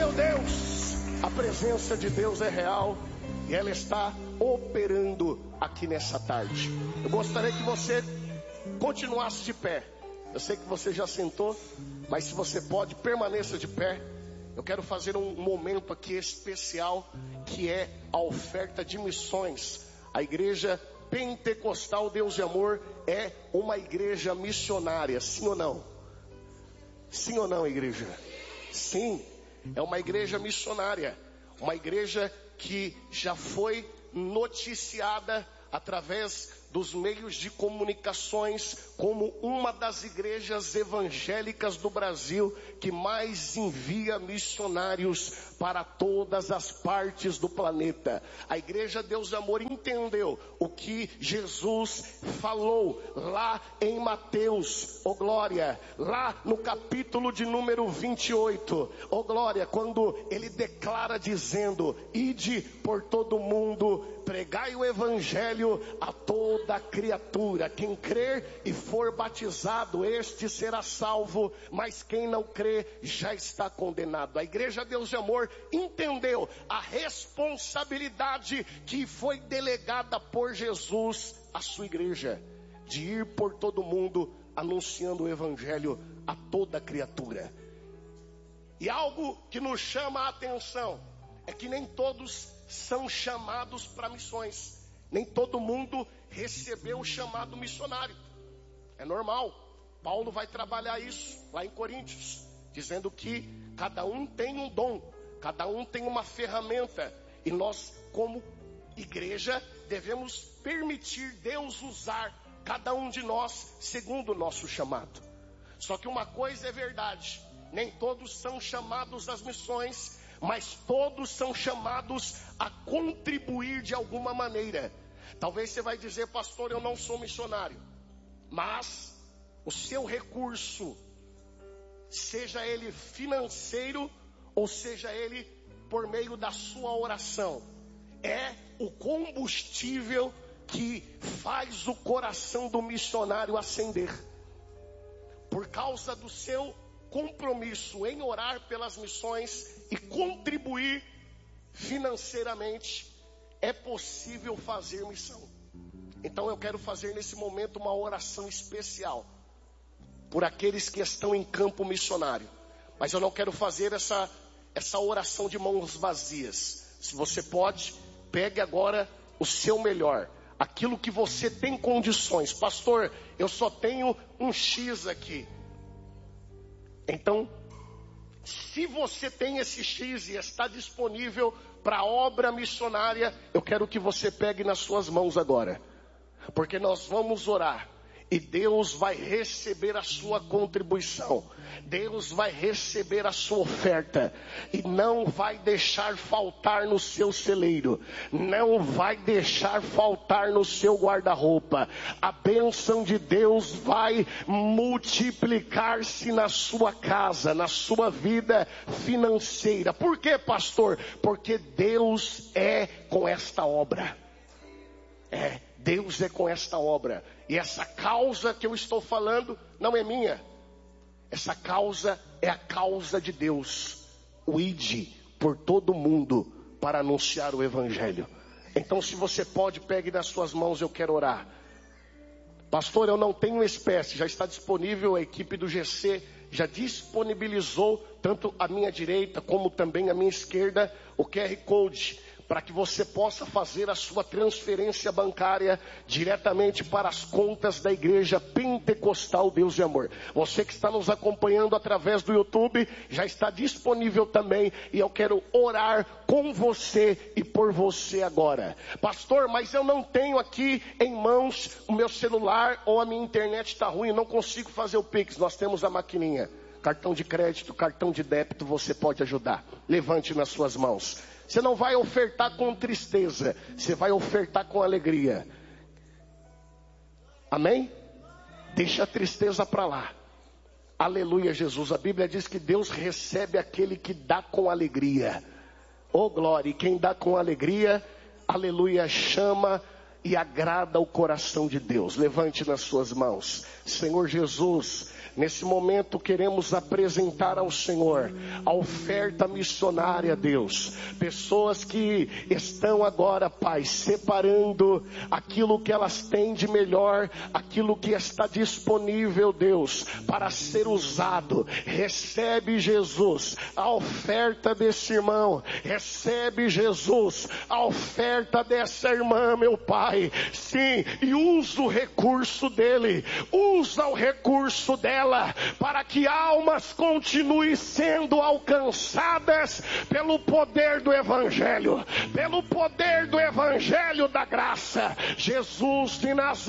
Meu Deus, a presença de Deus é real e ela está operando aqui nessa tarde. Eu gostaria que você continuasse de pé. Eu sei que você já sentou, mas se você pode, permaneça de pé. Eu quero fazer um momento aqui especial, que é a oferta de missões. A igreja Pentecostal Deus de Amor é uma igreja missionária, sim ou não? Sim ou não, igreja? Sim, é uma igreja missionária, uma igreja que já foi noticiada através dos meios de comunicações como uma das igrejas evangélicas do Brasil que mais envia missionários para todas as partes do planeta. A igreja Deus de Amor entendeu o que Jesus falou lá em Mateus, oh glória, lá no capítulo de número 28, oh glória, quando ele declara dizendo: ide por todo mundo, pregai o evangelho a toda criatura. Quem crer e for batizado, este será salvo, mas quem não crê já está condenado. A igreja Deus de Amor entendeu a responsabilidade que foi delegada por Jesus à sua igreja, de ir por todo mundo anunciando o evangelho a toda criatura. E algo que nos chama a atenção é que nem todos são chamados para missões. Nem todo mundo recebeu o chamado missionário. É normal. Paulo vai trabalhar isso lá em Coríntios, dizendo que cada um tem um dom, cada um tem uma ferramenta, e nós, como igreja, devemos permitir Deus usar cada um de nós segundo o nosso chamado. Só que uma coisa é verdade: nem todos são chamados às missões, mas todos são chamados a contribuir de alguma maneira. Talvez você vai dizer: pastor, eu não sou missionário. Mas o seu recurso, seja ele financeiro ou seja ele por meio da sua oração, é o combustível que faz o coração do missionário acender. Por causa do seu compromisso em orar pelas missões e contribuir financeiramente, é possível fazer missão. Então eu quero fazer nesse momento uma oração especial por aqueles que estão em campo missionário. Mas eu não quero fazer essa oração de mãos vazias. Se você pode, pegue agora o seu melhor, aquilo que você tem condições. Pastor, eu só tenho um X aqui. Então, se você tem esse X e está disponível para a obra missionária, eu quero que você pegue nas suas mãos agora, porque nós vamos orar e Deus vai receber a sua contribuição, Deus vai receber a sua oferta e não vai deixar faltar no seu celeiro, não vai deixar faltar no seu guarda-roupa. A bênção de Deus vai multiplicar-se na sua casa, na sua vida financeira. Por quê, pastor? Porque Deus é com esta obra. Deus é com esta obra. E essa causa que eu estou falando não é minha. Essa causa é a causa de Deus. O ide por todo mundo para anunciar o evangelho. Então, se você pode, pegue nas suas mãos, eu quero orar. Pastor, eu não tenho espécie. Já está disponível, a equipe do GC já disponibilizou, tanto a minha direita como também a minha esquerda, o QR Code, para que você possa fazer a sua transferência bancária diretamente para as contas da igreja Pentecostal Deus de Amor. Você que está nos acompanhando através do YouTube, já está disponível também, e eu quero orar com você e por você agora. Pastor, mas eu não tenho aqui em mãos o meu celular, ou a minha internet está ruim, eu não consigo fazer o Pix. Nós temos a maquininha, cartão de crédito, cartão de débito, você pode ajudar. Levante nas suas mãos. Você não vai ofertar com tristeza, você vai ofertar com alegria. Amém? Deixa a tristeza para lá. Aleluia, Jesus. A Bíblia diz que Deus recebe aquele que dá com alegria. Oh glória, e quem dá com alegria, aleluia, chama e agrada o coração de Deus. Levante nas suas mãos. Senhor Jesus, nesse momento queremos apresentar ao Senhor a oferta missionária, Deus. Pessoas que estão agora, Pai, separando aquilo que elas têm de melhor, aquilo que está disponível, Deus, para ser usado. Recebe, Jesus, a oferta desse irmão. Recebe, Jesus, a oferta dessa irmã, meu Pai. Sim, e usa o recurso dele, usa o recurso dela, para que almas continuem sendo alcançadas pelo poder do Evangelho, pelo poder do Evangelho da graça. Jesus de Nazaré.